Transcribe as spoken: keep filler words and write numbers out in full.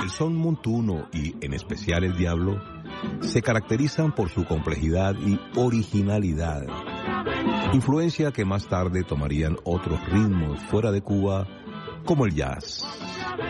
El son montuno y, en especial, el diablo, se caracterizan por su complejidad y originalidad, influencia que más tarde tomarían otros ritmos fuera de Cuba, como el jazz.